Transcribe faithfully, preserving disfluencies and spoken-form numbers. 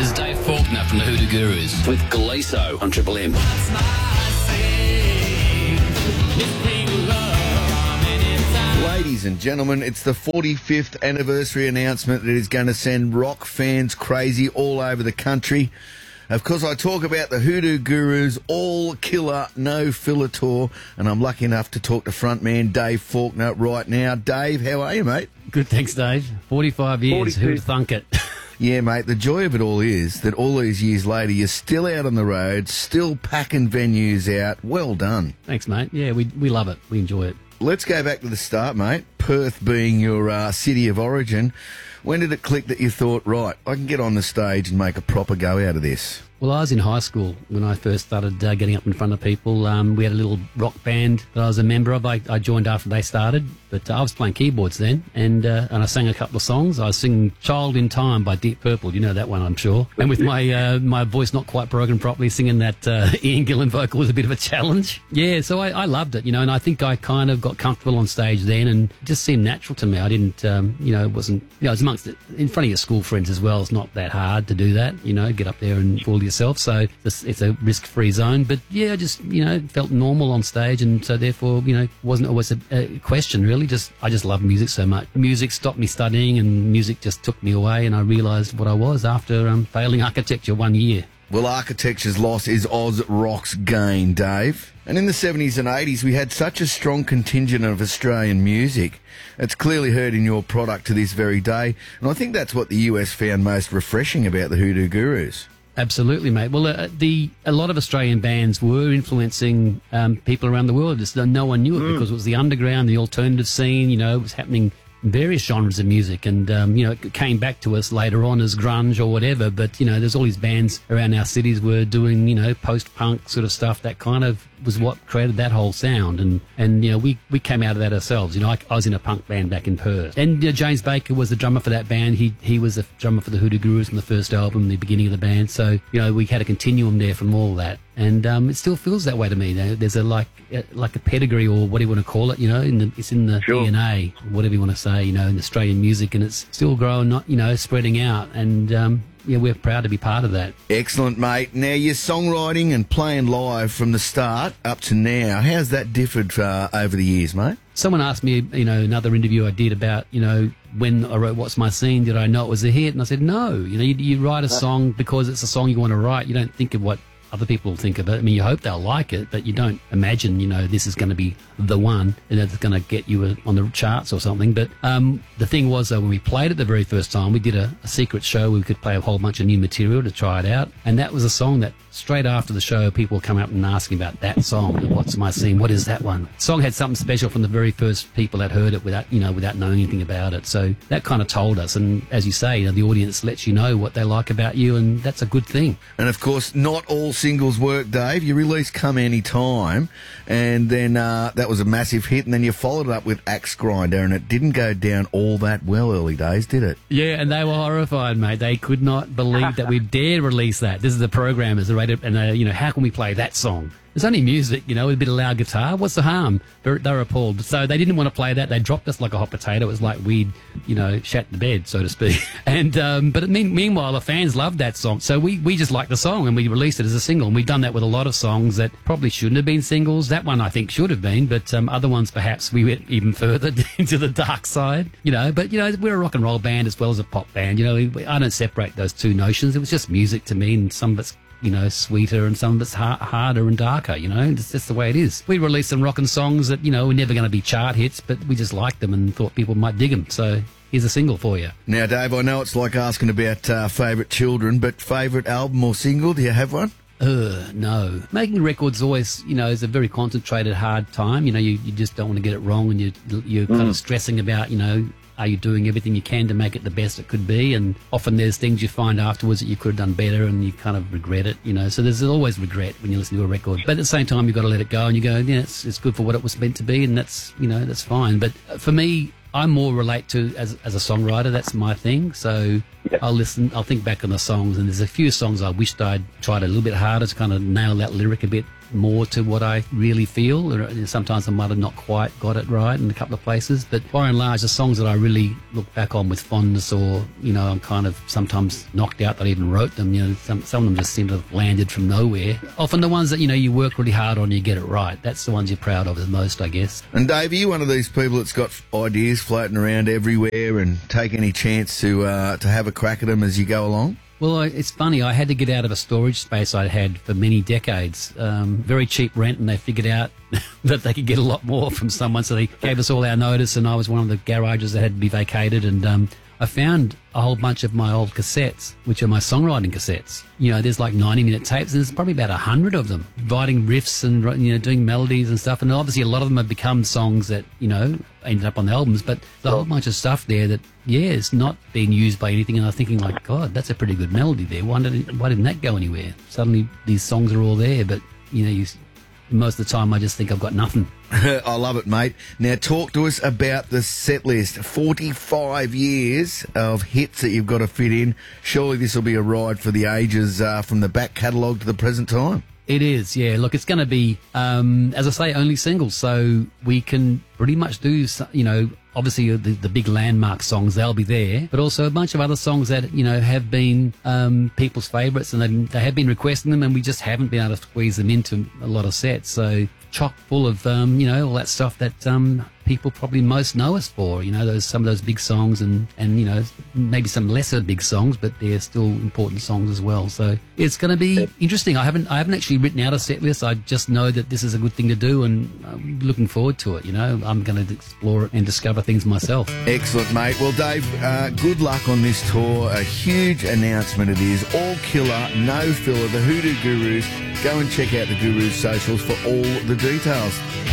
This is Dave Faulkner from the Hoodoo Gurus with Galeso on Triple M. Ladies and gentlemen, it's the forty-fifth anniversary announcement that is going to send rock fans crazy all over the country. Of course, I talk about the Hoodoo Gurus all killer, no filler tour, and I'm lucky enough to talk to frontman Dave Faulkner right now. Dave, how are you, mate? Good, thanks, Dave. forty-five years, who'd thunk it? Yeah, mate, the joy of it all is that all these years later, you're still out on the road, still packing venues out. Well done. Thanks, mate. Yeah, we we love it. We enjoy it. Let's go back to the start, mate. Perth being your uh, city of origin. When did it click that you thought, right, I can get on the stage and make a proper go out of this? Well, I was in high school when I first started uh, getting up in front of people. Um, we had a little rock band that I was a member of. I, I joined after they started, but uh, I was playing keyboards then, and uh, and I sang a couple of songs. I was singing "Child in Time" by Deep Purple. You know that one, I'm sure. And with my uh, my voice not quite broken properly, singing that uh, Ian Gillan vocal was a bit of a challenge. Yeah, so I, I loved it, you know, and I think I kind of got comfortable on stage then, and it just seemed natural to me. I didn't, um, you know, it wasn't, you know, it was amongst it, in front of your school friends as well. It's not that hard to do that, you know, get up there and fool yourself. So it's, it's a risk-free zone. But yeah, I just, you know, felt normal on stage, and so therefore, you know, wasn't always a, a question really. Just I just love music so much. Music stopped me studying, and music just took me away, and I realised what I was after um, failing architecture one year. Well, architecture's loss is Oz Rock's gain, Dave. And in the seventies and eighties, we had such a strong contingent of Australian music. It's clearly heard in your product to this very day. And I think that's what the U S found most refreshing about the Hoodoo Gurus. Absolutely, mate. Well, uh, the a lot of Australian bands were influencing um, people around the world. Just no one knew it mm. because it was the underground, the alternative scene. You know, it was happening in various genres of music, and um, you know, it came back to us later on as grunge or whatever. But you know, there's all these bands around our cities were doing, you know, post-punk sort of stuff. That kind of was what created that whole sound, and and you know, we we came out of that ourselves. You know, I, I was in a punk band back in Perth, and you know, James Baker was the drummer for that band. He he was the drummer for the Hoodoo Gurus on the first album, the beginning of the band. So you know, we had a continuum there from all that, and um, it still feels that way to me. There's a like a, like a pedigree, or what do you want to call it? You know, in the, it's in the sure. D N A, whatever you want to say. You know, in Australian music, and it's still growing, not you know, spreading out, and um, yeah, we're proud to be part of that. Excellent, mate. Now, your songwriting and playing live from the start up to now, how's that differed uh, over the years, mate? Someone asked me, you know, another interview I did about, you know, when I wrote What's My Scene, did I know it was a hit? And I said, no. You know, you, you write a song because it's a song you want to write. You don't think of what other people think of it. I mean, you hope they'll like it, but you don't imagine, you know, this is going to be the one and it's going to get you on the charts or something. But um, the thing was, though, when we played it the very first time, we did a, a secret show where we could play a whole bunch of new material to try it out. And that was a song that straight after the show, people would come up and asking about that song. What's My Scene? What is that one? The song had something special from the very first people that heard it without, you know, without knowing anything about it. So that kind of told us. And as you say, you know, the audience lets you know what they like about you, and that's a good thing. And of course, not all singles work, Dave. You released Come Anytime, and then uh, that was a massive hit, and then you followed it up with Axe Grinder, and it didn't go down all that well early days, did it? Yeah, and they were horrified, mate. They could not believe that we dared release that. This is the programmers, the radio, and uh, you know, how can we play that song? There's only music, you know, with a bit of loud guitar. What's the harm? They're, they were appalled. So they didn't want to play that. They dropped us like a hot potato. It was like we'd, you know, shat the bed, so to speak. And um, but it, mean, meanwhile, the fans loved that song. So we, we just liked the song, and we released it as a single. And we've done that with a lot of songs that probably shouldn't have been singles. That one I think should have been, but um, other ones perhaps we went even further into the dark side, you know. But, you know, we're a rock and roll band as well as a pop band. You know, we, I don't separate those two notions. It was just music to me, and some of it's, you know, sweeter, and some of it's ha- harder and darker, you know. It's just the way it is. We released some rockin' songs that, you know, were never going to be chart hits, but we just liked them and thought people might dig them. So here's a single for you. Now, Dave, I know it's like asking about uh, favourite children, but favourite album or single, do you have one? Uh, no. Making records always, you know, is a very concentrated, hard time. You know, you, you just don't want to get it wrong, and you, you're mm. kind of stressing about, you know, are you doing everything you can to make it the best it could be? And often there's things you find afterwards that you could have done better, and you kind of regret it, you know. So there's always regret when you listen to a record. But at the same time, you've got to let it go, and you go, yeah, it's, it's good for what it was meant to be, and that's, you know, that's fine. But for me, I more relate to as as a songwriter. That's my thing. So yeah. I'll listen. I'll think back on the songs, and there's a few songs I wished I'd tried a little bit harder to kind of nail that lyric a bit more to what I really feel. Or sometimes I might have not quite got it right in a couple of places, but by and large, the songs that I really look back on with fondness, or, you know, I'm kind of sometimes knocked out that I even wrote them. You know, some, some of them just seem to have landed from nowhere. Often the ones that, you know, you work really hard on, you get it right. That's the ones you're proud of the most, I guess. And Dave, are you one of these people that's got ideas floating around everywhere and take any chance to uh, to have a crack at them as you go along? Well, I, it's funny. I had to get out of a storage space I'd had for many decades. Um, very cheap rent, and they figured out that they could get a lot more from someone, so they gave us all our notice, and I was one of the garages that had to be vacated, and um, I found a whole bunch of my old cassettes, which are my songwriting cassettes. You know, there's like ninety minute tapes, and there's probably about a hundred of them, writing riffs and, you know, doing melodies and stuff. And obviously a lot of them have become songs that, you know, ended up on the albums, but there's a whole bunch of stuff there that, yeah, it's not being used by anything. And I'm thinking, like, God, that's a pretty good melody there. Why didn't, why didn't that go anywhere? Suddenly these songs are all there, but, you know, you, most of the time I just think I've got nothing. I love it, mate. Now talk to us about the set list. forty-five years of hits that you've got to fit in. Surely this will be a ride for the ages, uh, from the back catalogue to the present time. It is, yeah. Look, it's going to be, um, as I say, only singles, so we can pretty much do, you know, obviously the, the big landmark songs, they'll be there, but also a bunch of other songs that, you know, have been um, people's favourites, and they, they have been requesting them, and we just haven't been able to squeeze them into a lot of sets. So chock full of, um, you know, all that stuff that um, people probably most know us for, you know, those some of those big songs, and, and, you know, maybe some lesser big songs, but they're still important songs as well. So it's going to be interesting. I haven't I haven't actually written out a set list. I just know that this is a good thing to do, and I'm looking forward to it. You know, I'm going to explore it and discover things myself. Excellent, mate. Well, Dave, uh, good luck on this tour. A huge announcement it is. All killer, no filler, the Hoodoo Gurus. Go and check out the Gurus socials for all the details.